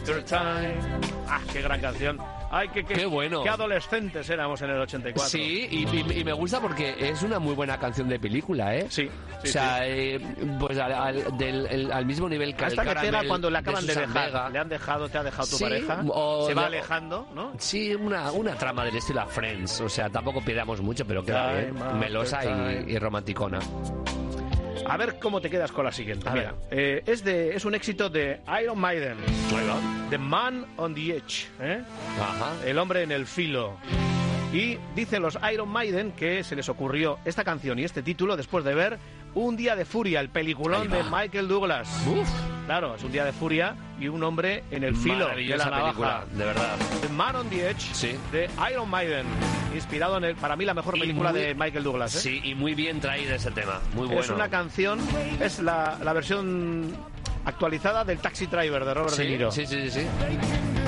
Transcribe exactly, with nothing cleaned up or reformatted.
After Time. Ah, qué gran canción. Ay, qué, qué, qué bueno. Qué adolescentes éramos en el ochenta y cuatro. Sí, y, y, y me gusta porque es una muy buena canción de película, ¿eh? Sí. sí o sea, sí. Eh, pues al, al, del, el, al mismo nivel que hasta el que Caramel pega cuando le acaban de, de dejar. Vega. Le han dejado, te ha dejado tu sí, pareja. O se va le, alejando, ¿no? Sí, una, una trama del estilo a Friends. O sea, tampoco pidamos mucho, pero queda bien. Melosa y, y romanticona. A ver cómo te quedas con la siguiente. A Mira, eh, es, de, es un éxito de Iron Maiden. Bueno. The Man on the Edge. ¿eh? Ajá. El hombre en el filo. Y dicen los Iron Maiden que se les ocurrió esta canción y este título después de ver Un día de furia, el peliculón de Michael Douglas. Uf. Claro, es un día de furia y un hombre en el filo de la navaja. Película, de verdad. The Man on the Edge, sí. de Iron Maiden, inspirado en el, para mí la mejor película muy, de Michael Douglas. ¿eh? Sí, y muy bien traído ese tema, muy bueno. Es una canción, es la, la versión actualizada del Taxi Driver de Robert sí, De Niro. Sí, sí, sí, sí.